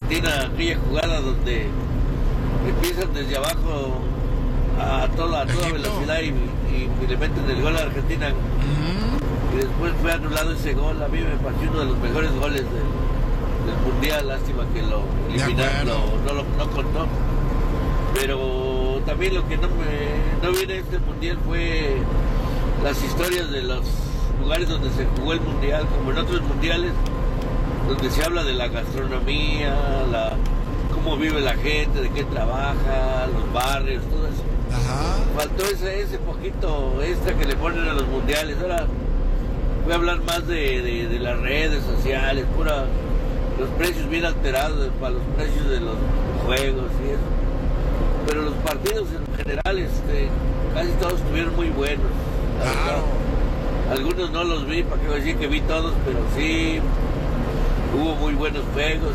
Argentina, aquella jugada donde empiezan desde abajo a toda velocidad y le meten el gol a Argentina. Y después fue anulado ese gol. A mí me pareció uno de los mejores goles del Mundial. Lástima que lo eliminaron, no contó. Pero también lo que no viene este Mundial fue las historias de los lugares donde se jugó el Mundial, como en otros mundiales, donde se habla de la gastronomía, cómo vive la gente, de qué trabaja, los barrios, todo eso. Ajá. Faltó ese poquito extra que le ponen a los mundiales. Ahora voy a hablar más de las redes sociales, los precios bien alterados para los precios de los juegos y eso. Pero los partidos en general, casi todos estuvieron muy buenos. Claro. Algunos no los vi, para qué voy a decir que vi todos, pero sí hubo muy buenos juegos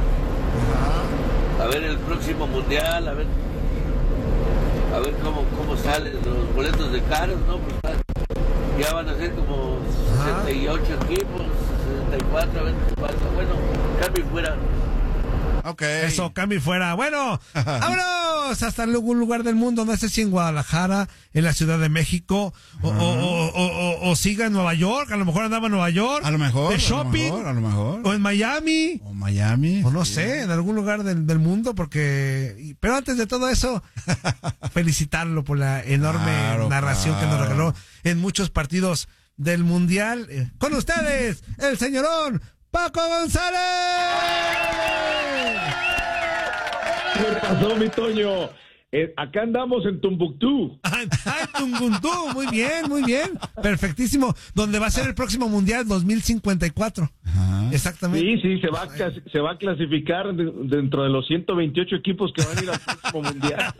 y a ver el próximo mundial, a ver cómo salen los boletos de caros, ¿no? Pues ya van a ser como 68 equipos, 64, a ver qué pasa. Bueno, cambio fuera. Ok. Eso, cambio fuera. Bueno, vámonos hasta algún lugar del mundo, no sé si en Guadalajara, en la Ciudad de México, o siga en Nueva York, a lo mejor andaba en Nueva York. A lo mejor. De shopping. A lo mejor. O en Miami. O no sé, en algún lugar del mundo, pero antes de todo eso, felicitarlo por la enorme narración que nos regaló en muchos partidos del Mundial. Con ustedes, el señorón Paco González. ¿Qué pasó, mi Toño? Acá andamos en Tumbuctú. Tumbuctú, muy bien. Perfectísimo. Donde va a ser el próximo Mundial 2054. Ajá. Exactamente. Sí, se va a clasificar dentro de los 128 equipos que van a ir al próximo Mundial.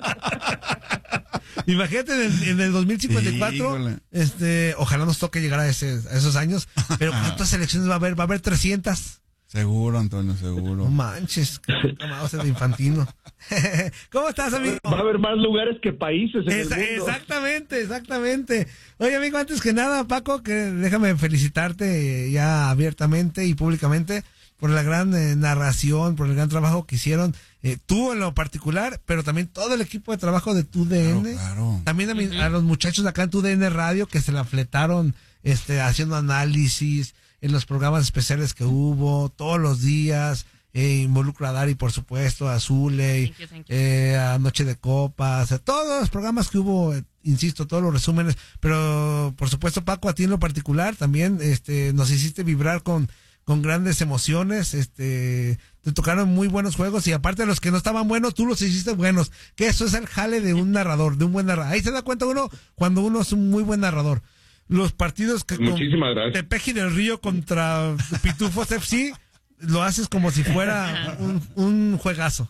Imagínate en el 2054, ojalá nos toque llegar a esos años, pero ¿cuántas selecciones va a haber? Va a haber 300. Seguro, Antonio, seguro. No manches, vamos a ser de Infantino. ¿Cómo estás, amigo? Va a haber más lugares que países en el mundo. Exactamente. Oye, amigo, antes que nada, Paco, déjame felicitarte ya abiertamente y públicamente por la gran narración, por el gran trabajo que hicieron, tú en lo particular, pero también todo el equipo de trabajo de TUDN. Claro. También a los muchachos de acá en TUDN Radio que se la fletaron haciendo análisis en los programas especiales que hubo todos los días. Involucra a Dari, por supuesto, a Zule, a Noche de Copas, a todos los programas que hubo, insisto, todos los resúmenes, pero por supuesto, Paco, a ti en lo particular también nos hiciste vibrar con grandes emociones, te tocaron muy buenos juegos y aparte de los que no estaban buenos, tú los hiciste buenos, que eso es el jale de un narrador, de un buen narrador. Ahí se da cuenta uno cuando uno es un muy buen narrador. Los partidos que Muchísimas gracias. Tepeji del Río contra Pitufos FC, lo haces como si fuera un juegazo.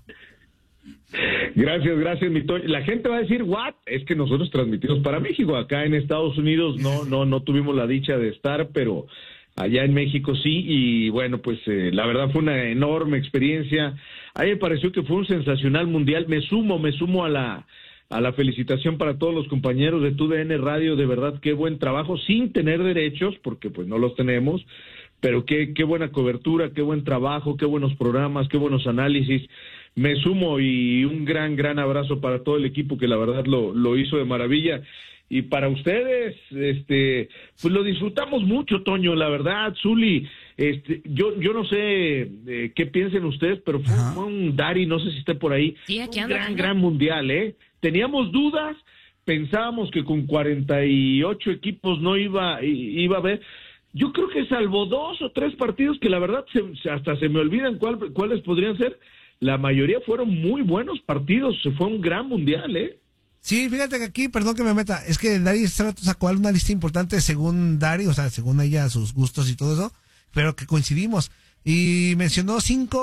Gracias, mi Toño. La gente va a decir, ¿what? Es que nosotros transmitimos para México. Acá en Estados Unidos no tuvimos la dicha de estar, pero allá en México sí, y bueno, pues la verdad fue una enorme experiencia. A mí me pareció que fue un sensacional mundial. Me sumo a la felicitación para todos los compañeros de TUDN Radio. De verdad, qué buen trabajo, sin tener derechos, porque pues no los tenemos, pero qué buena cobertura, qué buen trabajo, qué buenos programas, qué buenos análisis. Me sumo y un gran abrazo para todo el equipo que la verdad lo hizo de maravilla. Y para ustedes, pues lo disfrutamos mucho, Toño, la verdad, Zuli. Yo no sé qué piensen ustedes, pero fue un Dari, no sé si esté por ahí. Sí, aquí un anda, gran mundial, ¿eh? Teníamos dudas, pensábamos que con 48 equipos no iba a haber. Yo creo que salvo 2 o 3 partidos que la verdad hasta se me olvidan cuáles podrían ser, la mayoría fueron muy buenos partidos. Fue un gran mundial, ¿eh? Sí, fíjate que aquí, perdón que me meta, es que Dari sacó una lista importante según Dari, o sea, según ella, sus gustos y todo eso, pero que coincidimos. Y mencionó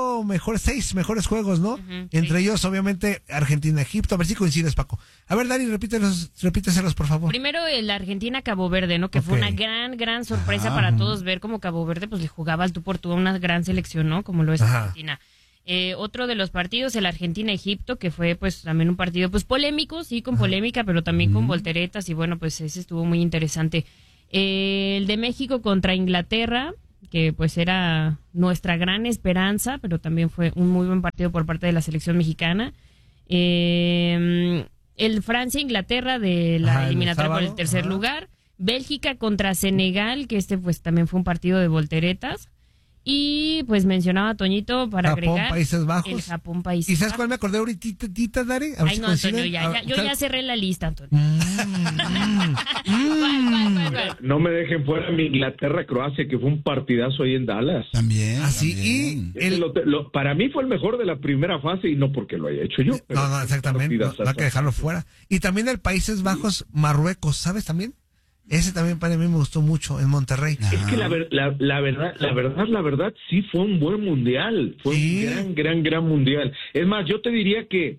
6 mejores juegos, ¿no? Entre ellos, obviamente, Argentina-Egipto. A ver si coincides, Paco. A ver, Dari, repíteselos, por favor. Primero, el Argentina-Cabo Verde, ¿no? Que fue una gran sorpresa para todos ver cómo Cabo Verde, pues, le jugaba al tú por tú a una gran selección, ¿no? Como lo es Argentina. Otro de los partidos, el Argentina-Egipto, que fue, pues, también un partido, pues, polémico, sí, con polémica, pero también con volteretas, y bueno, pues, ese estuvo muy interesante. El de México contra Inglaterra, que pues era nuestra gran esperanza, pero también fue un muy buen partido por parte de la selección mexicana. El Francia-Inglaterra de la eliminatoria por el tercer lugar. Bélgica contra Senegal, que pues también fue un partido de volteretas. Y pues mencionaba Toñito para Japón, agregar Países Bajos. el Japón, Países ¿Y sabes Bajos. cuál me acordé ahorita, Dari? Ay, no, Antonio, yo ya cerré la lista, Antonio. ¿Cuál? No me dejen fuera mi Inglaterra-Croacia, que fue un partidazo ahí en Dallas. También. Así, Para mí fue el mejor de la primera fase, y no porque lo haya hecho yo. No, exactamente, no hay que dejarlo fuera. Y también el Países Bajos, Marruecos, ¿sabes también? Ese también para mí me gustó mucho en Monterrey. Es que la verdad, sí fue un buen mundial. Fue un gran mundial. Es más, yo te diría que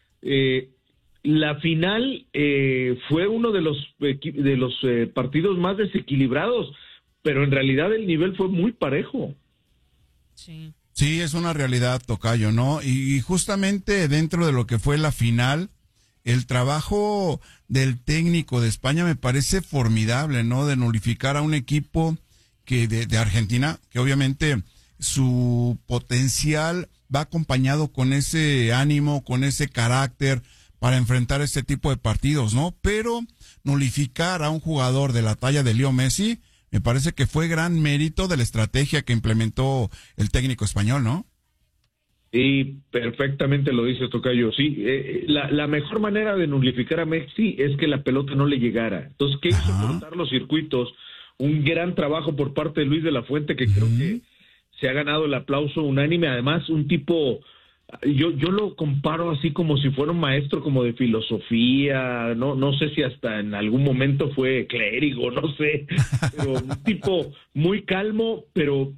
la final fue uno de los partidos más desequilibrados, pero en realidad el nivel fue muy parejo. Sí. Sí, es una realidad, tocayo, ¿no? Y justamente dentro de lo que fue la final, el trabajo del técnico de España me parece formidable, ¿no? De nulificar a un equipo que de Argentina, que obviamente su potencial va acompañado con ese ánimo, con ese carácter para enfrentar este tipo de partidos, ¿no? Pero nulificar a un jugador de la talla de Leo Messi, me parece que fue gran mérito de la estrategia que implementó el técnico español, ¿no? Sí, perfectamente lo dice tocayo. Sí, la mejor manera de nulificar a Messi es que la pelota no le llegara. Entonces, ¿qué hizo? Cortar los circuitos. Un gran trabajo por parte de Luis de la Fuente, que creo que se ha ganado el aplauso unánime. Además, un tipo, yo lo comparo así como si fuera un maestro como de filosofía. No sé si hasta en algún momento fue clérigo, no sé. Pero un tipo muy calmo, pero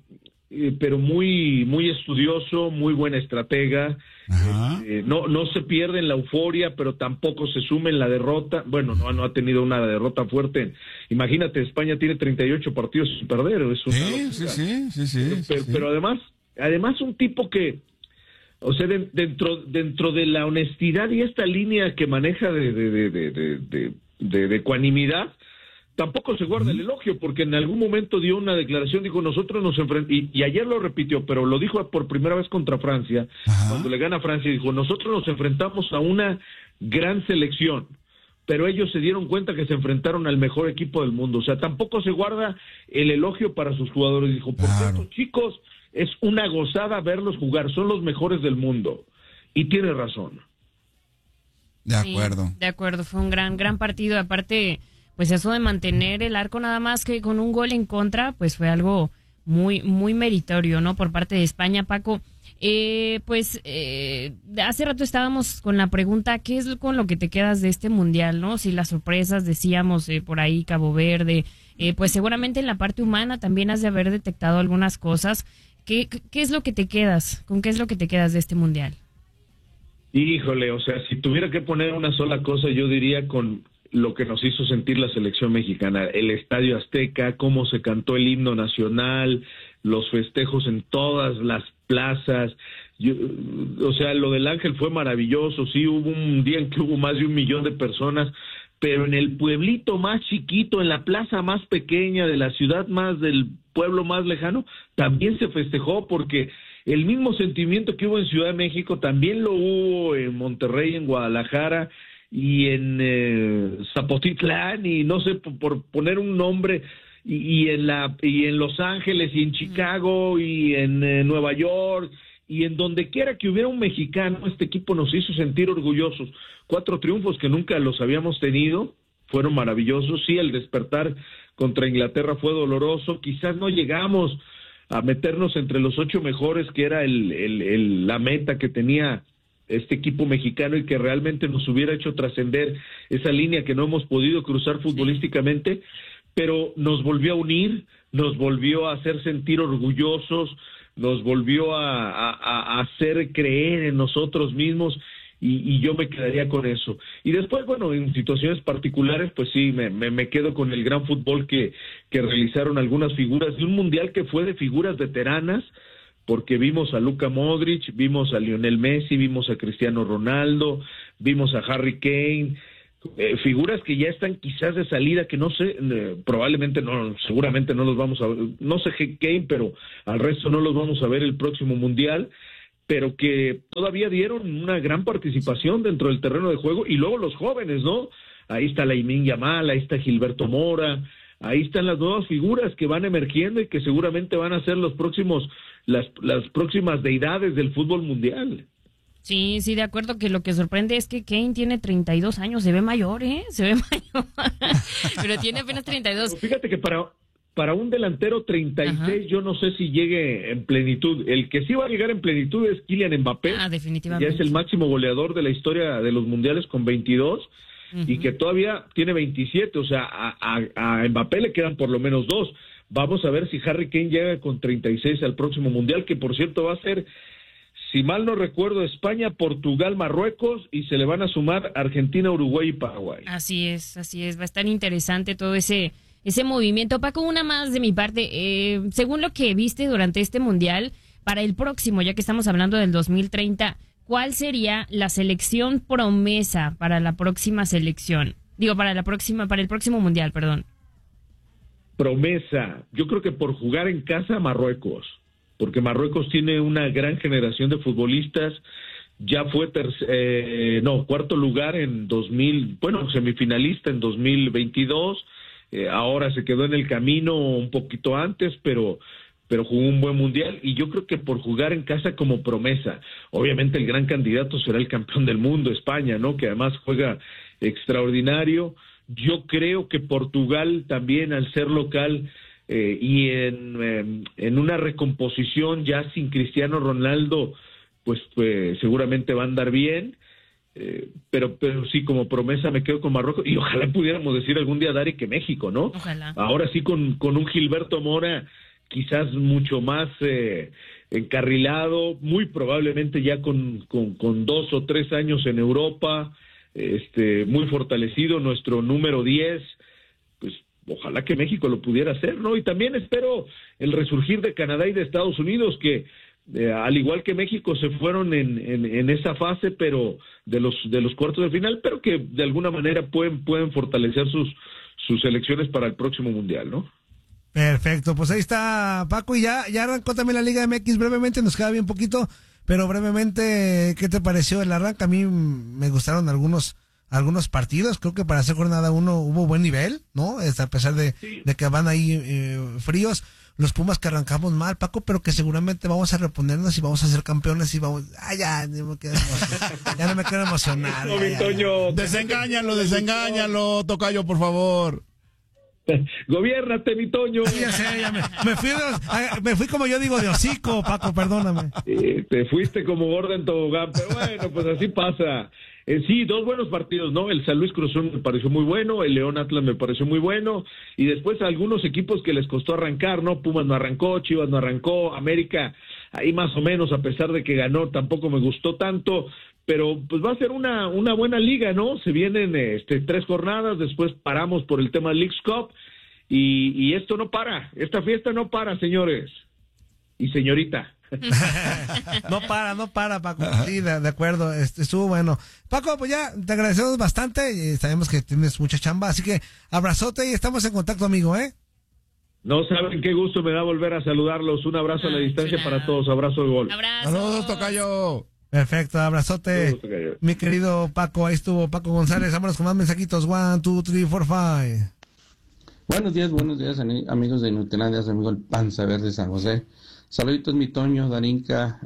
muy estudioso, muy buen estratega. No se pierde en la euforia, pero tampoco se sume en la derrota. Bueno, no ha tenido una derrota fuerte. Imagínate, España tiene 38 partidos sin perder. Es una Sí. Pero además un tipo que, o sea, dentro de la honestidad y esta línea que maneja de ecuanimidad, tampoco se guarda el elogio, porque en algún momento dio una declaración, dijo, nosotros nos enfrentamos, y ayer lo repitió, pero lo dijo por primera vez contra Francia, cuando le gana a Francia, dijo, nosotros nos enfrentamos a una gran selección, pero ellos se dieron cuenta que se enfrentaron al mejor equipo del mundo. O sea, tampoco se guarda el elogio para sus jugadores. Dijo, porque estos chicos es una gozada verlos jugar, son los mejores del mundo. Y tiene razón. De acuerdo. Sí, de acuerdo, fue un gran partido. Aparte, pues eso de mantener el arco nada más que con un gol en contra, pues fue algo muy meritorio, ¿no? Por parte de España, Paco. Hace rato estábamos con la pregunta, ¿qué es con lo que te quedas de este mundial, no? Si las sorpresas, decíamos por ahí Cabo Verde, pues seguramente en la parte humana también has de haber detectado algunas cosas. ¿Qué es lo que te quedas? ¿Con qué es lo que te quedas de este mundial? Híjole, o sea, si tuviera que poner una sola cosa, yo diría con lo que nos hizo sentir la selección mexicana, el Estadio Azteca, cómo se cantó el himno nacional, los festejos en todas las plazas. O sea, lo del Ángel fue maravilloso. Sí, hubo un día en que hubo más de 1 millón de personas, pero en el pueblito más chiquito, en la plaza más pequeña de la ciudad más del pueblo más lejano, también se festejó, porque el mismo sentimiento que hubo en Ciudad de México también lo hubo en Monterrey, en Guadalajara y en Zapotitlán, y no sé, por poner un nombre, y en Los Ángeles y en Chicago y en Nueva York y en donde quiera que hubiera un mexicano. Este equipo nos hizo sentir orgullosos. 4 triunfos que nunca los habíamos tenido, fueron maravillosos. Sí, el despertar contra Inglaterra fue doloroso, quizás no llegamos a meternos entre los 8 mejores, que era la meta que tenía este equipo mexicano, y que realmente nos hubiera hecho trascender esa línea que no hemos podido cruzar futbolísticamente, pero nos volvió a unir, nos volvió a hacer sentir orgullosos, nos volvió a hacer creer en nosotros mismos, y yo me quedaría con eso. Y después, bueno, en situaciones particulares, pues sí, me quedo con el gran fútbol que realizaron algunas figuras de un mundial que fue de figuras veteranas, porque vimos a Luka Modric, vimos a Lionel Messi, vimos a Cristiano Ronaldo, vimos a Harry Kane, figuras que ya están quizás de salida, que no sé, probablemente no, seguramente no los vamos a ver, no sé Kane, pero al resto no los vamos a ver el próximo Mundial, pero que todavía dieron una gran participación dentro del terreno de juego, y luego los jóvenes, ¿no? Ahí está Lamine Yamal, ahí está Gilberto Mora, ahí están las nuevas figuras que van emergiendo y que seguramente van a ser las próximas deidades del fútbol mundial. Sí, de acuerdo, que lo que sorprende es que Kane tiene 32 años, se ve mayor, se ve mayor, pero tiene apenas 32. Pero fíjate que para un delantero 36, ajá, yo no sé si llegue en plenitud. El que sí va a llegar en plenitud es Kylian Mbappé. Definitivamente. Ya es el máximo goleador de la historia de los mundiales con 22, y que todavía tiene 27, o sea, a Mbappé le quedan por lo menos 2. Vamos a ver si Harry Kane llega con 36 al próximo mundial, que por cierto va a ser, si mal no recuerdo, España, Portugal, Marruecos, y se le van a sumar Argentina, Uruguay y Paraguay. Así es, va a estar interesante todo ese movimiento. Paco, una más de mi parte, según lo que viste durante este mundial, para el próximo, ya que estamos hablando del 2030, ¿cuál sería la selección promesa para la próxima selección? Para el próximo mundial, perdón. Promesa, yo creo que por jugar en casa, Marruecos, porque Marruecos tiene una gran generación de futbolistas. Ya fue cuarto lugar en semifinalista en 2022, ahora se quedó en el camino un poquito antes, pero jugó un buen mundial, y yo creo que por jugar en casa como promesa. Obviamente el gran candidato será el campeón del mundo, España, ¿no? Que además juega extraordinario. Yo creo que Portugal también, al ser local, y en una recomposición ya sin Cristiano Ronaldo, pues seguramente va a andar bien, pero sí, como promesa me quedo con Marruecos, y ojalá pudiéramos decir algún día, Dari, que México, ¿no? Ojalá. Ahora sí con un Gilberto Mora quizás mucho más encarrilado, muy probablemente ya con 2 o 3 años en Europa, muy fortalecido, nuestro número 10, pues ojalá que México lo pudiera hacer, ¿no? Y también espero el resurgir de Canadá y de Estados Unidos, que al igual que México se fueron en esa fase, pero de los cuartos de final, pero que de alguna manera pueden fortalecer sus selecciones para el próximo mundial, ¿no? Perfecto, pues ahí está, Paco, y ya arrancó también la Liga MX. Brevemente, nos queda bien poquito, pero brevemente, ¿qué te pareció el arranque? A mí me gustaron algunos partidos. Creo que para hacer jornada 1 hubo buen nivel, ¿no? A pesar de que van ahí fríos. Los Pumas, que arrancamos mal, Paco, pero que seguramente vamos a reponernos y vamos a ser campeones y vamos... ya no me quiero emocionar. Desengáñalo, tocayo, por favor. Gobiérnate, mi Toño. Ya sé, me fui como yo digo, de hocico, Paco, perdóname. Te fuiste como gorda en tobogán, pero bueno, pues así pasa. Sí, 2 buenos partidos, ¿no? El San Luis Cruz Azul me pareció muy bueno, el León Atlas me pareció muy bueno, y después algunos equipos que les costó arrancar, ¿no? Pumas no arrancó, Chivas no arrancó, América ahí más o menos, a pesar de que ganó, tampoco me gustó tanto, pero pues va a ser una buena liga, ¿no? Se vienen 3 jornadas, después paramos por el tema Leagues Cup, y esto no para, esta fiesta no para, señores y señorita. No para, Paco. Sí, de acuerdo, estuvo bueno. Paco, pues ya te agradecemos bastante, y sabemos que tienes mucha chamba, así que abrazote y estamos en contacto, amigo, ¿eh? No saben qué gusto me da volver a saludarlos. Un abrazo a la distancia para todos, abrazo de gol. Saludos, tocayo. Perfecto, abrazote. Saludos, tocayo. Mi querido Paco, ahí estuvo Paco González. Vámonos con más mensajitos. 1, 2, 3, 4, 5. Buenos días, amigos de Nutelandia, amigo el Panza Verde de San José. Saluditos, mi Toño, Darinka,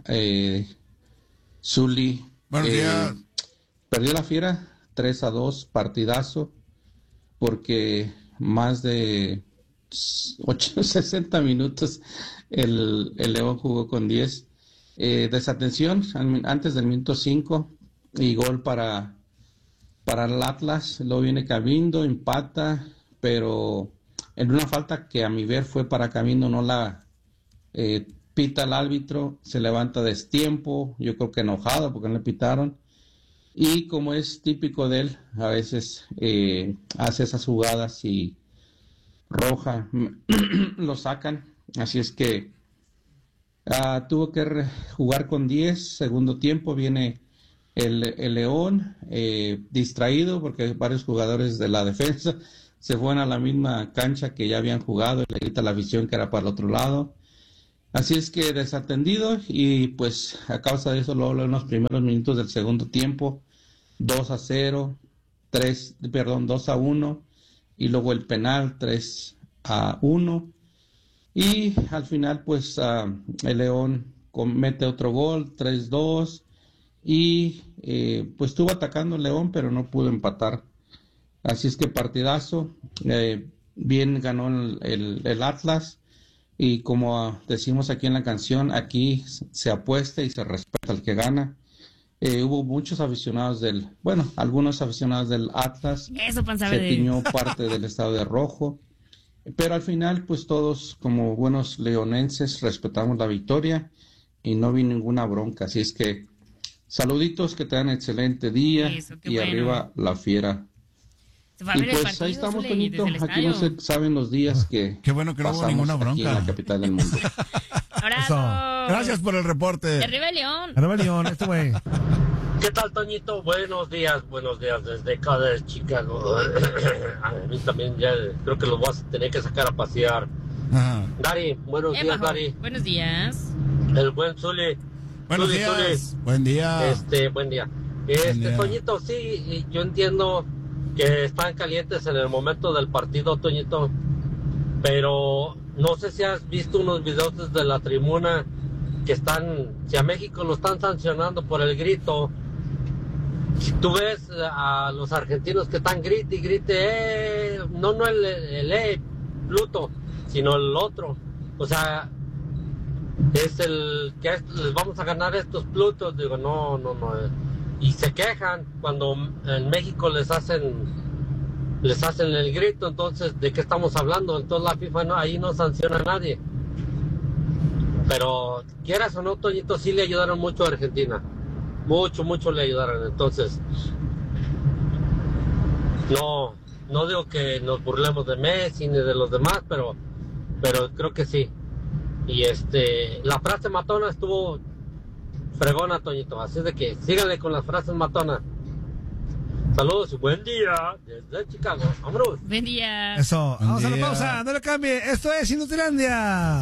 Zuli. Buenos días. Perdió la Fiera 3-2, partidazo, porque más de 60 minutos el León jugó con 10. Desatención antes del minuto 5 y gol para el Atlas. Luego viene Cabindo, empata, pero en una falta que a mi ver fue para Cabindo, no la pita el árbitro, se levanta destiempo, yo creo que enojado porque no le pitaron, y como es típico de él, a veces hace esas jugadas y roja, lo sacan, así es que tuvo que jugar con 10, segundo tiempo viene El León, distraído porque varios jugadores de la defensa se fueron a la misma cancha que ya habían jugado y le grita la afición que era para el otro lado. Así es que desatendido, y pues a causa de eso luego en los primeros minutos del segundo tiempo 2-0, 2-1, y luego el penal 3-1, y al final pues el León mete otro gol 3-2, y pues estuvo atacando el León pero no pudo empatar. Así es que partidazo, bien ganó el Atlas, y como decimos aquí en la canción, aquí se apuesta y se respeta al que gana. Hubo muchos aficionados algunos aficionados del Atlas, se tiñó parte del estado de rojo, pero al final pues todos como buenos leonenses respetamos la victoria y no vi ninguna bronca. Así es que saluditos, que tengan excelente día. Y bueno, arriba la fiera. Y pues ahí estamos, Toñito. Aquí no se saben los días que qué bueno que no hubo ninguna bronca aquí en la capital del mundo. Gracias por el reporte. Arriba León. Arriba León, güey. ¿Qué tal, Toñito? Buenos días desde acá de Chicago. A mí también ya creo que los voy a tener que sacar a pasear. Ajá. Dari, buenos días, Dari. Buenos días. El buen Zuli. Buenos días. Zuli. Buen día. Buen día. Toñito, sí, yo entiendo que están calientes en el momento del partido, Toñito, pero no sé si has visto unos videos desde la tribuna que si a México lo están sancionando por el grito. Si tú ves a los argentinos que están grite y grite, no el Pluto, sino el otro, o sea, es el que les vamos a ganar estos Plutos. Digo, no, y se quejan cuando en México les hacen el grito. Entonces, ¿de qué estamos hablando? Entonces la FIFA ahí no sanciona a nadie. Pero quieras o no, Toñito, sí le ayudaron mucho a Argentina, mucho le ayudaron. Entonces no digo que nos burlemos de Messi ni de los demás, pero creo que sí. Y la frase matona estuvo fregona, Toñito, así de que síganle con las frases matonas. Saludos y buen día desde Chicago. ¡Vámonos! Buen día. Eso, vamos a la pausa, no le cambie. Esto es Inutilandia.